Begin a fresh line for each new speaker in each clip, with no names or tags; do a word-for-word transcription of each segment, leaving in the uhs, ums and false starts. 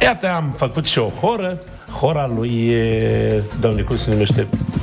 Iată, am făcut și o horă, hora lui, domnule, cum se numește?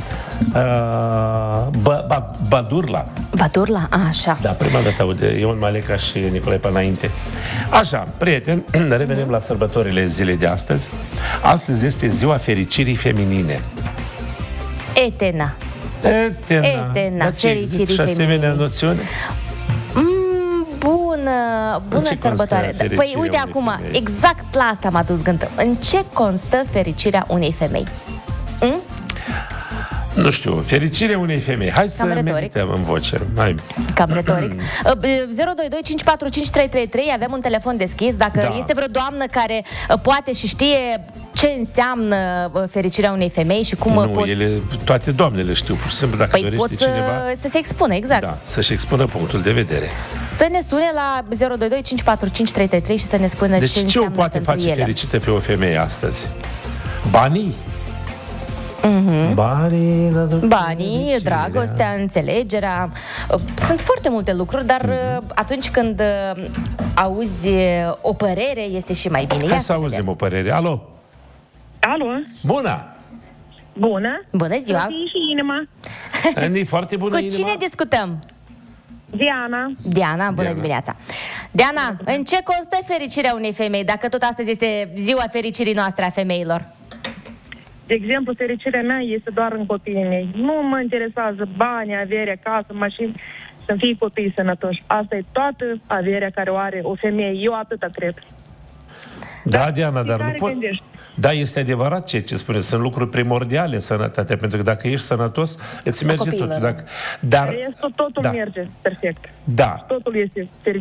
Uh, ba, ba, Badurla.
Badurla? A, așa.
Da, prima dată aude, Ion Maleca și Nicolae Panainte. Așa, prieteni, revenim mm-hmm. la sărbătorile zilei de astăzi. Astăzi este ziua fericirii feminine.
Etena.
Etena.
Etena, fericirii feminine.
Asemenea noțiune?
Mm, bună, bună sărbătoare. Păi uite acum, femei? Exact la asta m-a dus gândul. În ce constă fericirea unei femei? Mm?
Nu știu, fericirea unei femei. Hai să medităm în voce. Hai.
Cam retoric. zero doi doi cinci patru cinci trei trei trei, avem un telefon deschis. Dacă da. este vreo doamnă care poate și știe ce înseamnă fericirea unei femei și cum...
Nu,
pot...
ele, toate doamnele știu, pur și simplu, dacă
păi
dorește
pot să,
cineva...
să se expună, exact.
Da, să-și expună punctul de vedere.
Să ne sune la zero doi doi cinci patru cinci trei trei trei și să ne spună
deci
ce înseamnă
ce o poate
pentru
face
ele.
fericită pe o femeie astăzi? Banii?
Mm-hmm.
Banii,
Banii, dragostea, înțelegerea. Sunt foarte multe lucruri, dar mm-hmm. atunci când auzi o părere, este și mai bine.
Hai
Ia
să auzim vedem. o părere. Alo?
Alo?
Bună!
Bună!
Bună ziua!
Să fie și inima.
E foarte bună
Cu
inima.
cine discutăm?
Diana.
Diana, bună
Diana.
dimineața! Diana, în ce constă fericirea unei femei, dacă tot astăzi este ziua fericirii noastre a femeilor?
De exemplu, fericirea mea este doar în copiii mei. Nu mă interesează bani, avere, casă, mașini, să-mi fie copii sănătoși. Asta e toată averea care o are o femeie. Eu atâta cred.
Da,
dar
Diana, dar nu pot... Da, este adevărat ceea ce spune. Sunt lucruri primordiale, sănătatea, pentru că dacă ești sănătos, îți merge totul. Dacă... Dar...
Restul, totul
da.
merge perfect.
Da.
Totul este fericit.